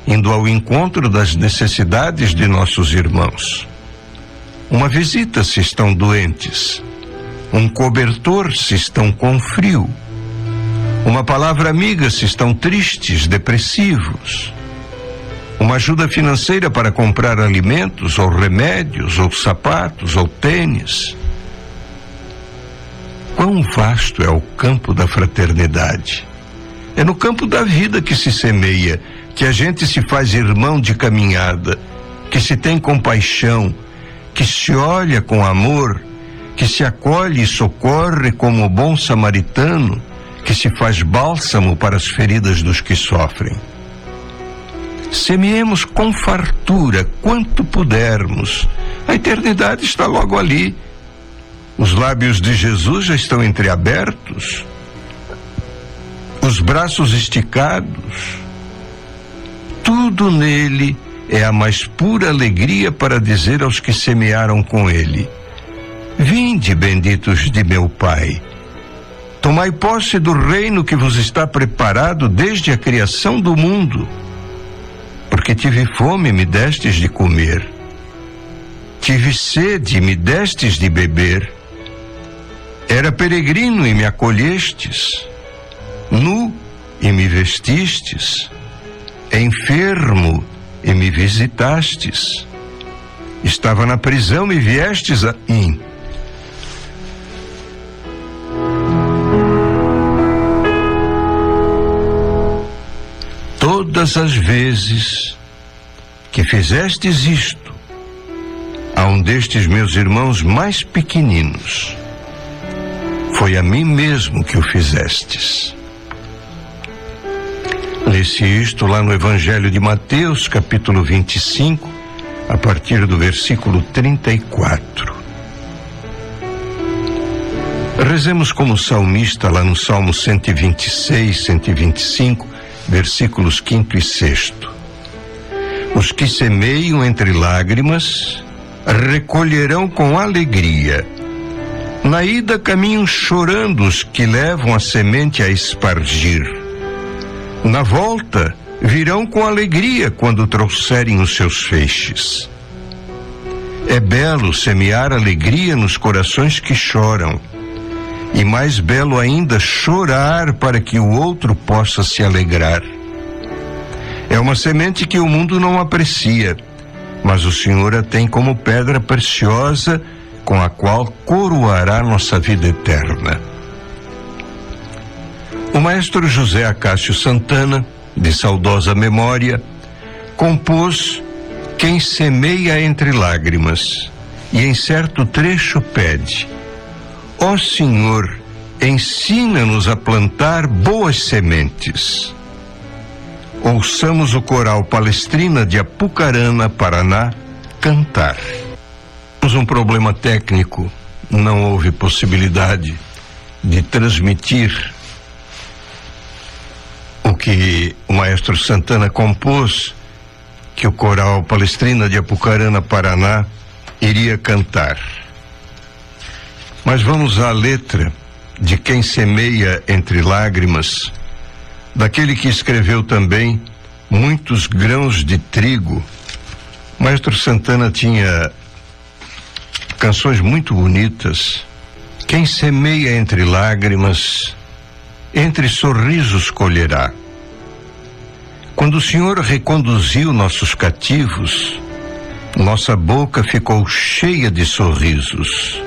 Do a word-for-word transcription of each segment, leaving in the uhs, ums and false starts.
indo ao encontro das necessidades de nossos irmãos. Uma visita se estão doentes, um cobertor se estão com frio, uma palavra amiga se estão tristes, depressivos, uma ajuda financeira para comprar alimentos, ou remédios, ou sapatos, ou tênis. Quão vasto é o campo da fraternidade! É no campo da vida que se semeia, que a gente se faz irmão de caminhada, que se tem compaixão, que se olha com amor, que se acolhe e socorre como o bom samaritano, que se faz bálsamo para as feridas dos que sofrem. Semeemos com fartura quanto pudermos. A eternidade está logo ali. Os lábios de Jesus já estão entreabertos, os braços esticados. Tudo nele é a mais pura alegria para dizer aos que semearam com ele: vinde, benditos de meu Pai, tomai posse do reino que vos está preparado desde a criação do mundo. Porque tive fome e me destes de comer, tive sede e me destes de beber, era peregrino e me acolhestes, nu e me vestistes, enfermo e me visitastes, estava na prisão e viestes a mim. Todas as vezes que fizestes isto a um destes meus irmãos mais pequeninos, foi a mim mesmo que o fizestes. Lê-se isto lá no Evangelho de Mateus, capítulo vinte e cinco, a partir do versículo trinta e quatro. Rezemos como salmista lá no Salmo cento e vinte e seis, cento e vinte e cinco, versículos quinto e sexto. Os que semeiam entre lágrimas recolherão com alegria. Na ida caminham chorando os que levam a semente a espargir. Na volta virão com alegria quando trouxerem os seus feixes. É belo semear alegria nos corações que choram, e mais belo ainda chorar para que o outro possa se alegrar. É uma semente que o mundo não aprecia, mas o Senhor a tem como pedra preciosa com a qual coroará nossa vida eterna. O maestro José Acácio Santana, de saudosa memória, compôs Quem Semeia Entre Lágrimas, e em certo trecho pede: ó Senhor, ensina-nos a plantar boas sementes. Ouçamos o coral Palestrina de Apucarana, Paraná, cantar. Temos um problema técnico, não houve possibilidade de transmitir o que o maestro Santana compôs, que o coral Palestrina de Apucarana, Paraná, iria cantar. Mas vamos à letra de Quem Semeia Entre Lágrimas, daquele que escreveu também Muitos Grãos de Trigo. O maestro Santana tinha canções muito bonitas. Quem semeia entre lágrimas, entre sorrisos colherá. Quando o Senhor reconduziu nossos cativos, nossa boca ficou cheia de sorrisos.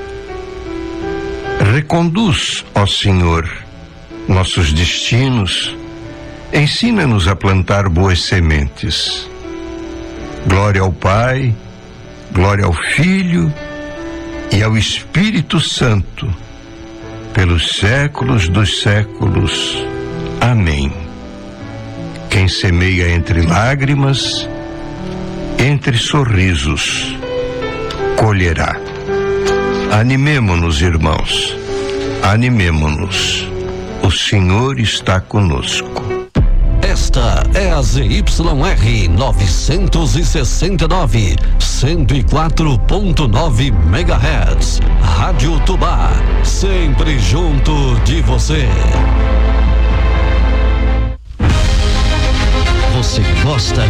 Reconduz, ó Senhor, nossos destinos, ensina-nos a plantar boas sementes. Glória ao Pai, glória ao Filho e ao Espírito Santo, pelos séculos dos séculos. Amém. Quem semeia entre lágrimas, entre sorrisos, colherá. Animemo-nos, irmãos, animemo-nos. O Senhor está conosco. Esta é a Z Y R novecentos e sessenta e nove, cento e quatro ponto nove megahertz. Rádio Tubá, sempre junto de você. Você gosta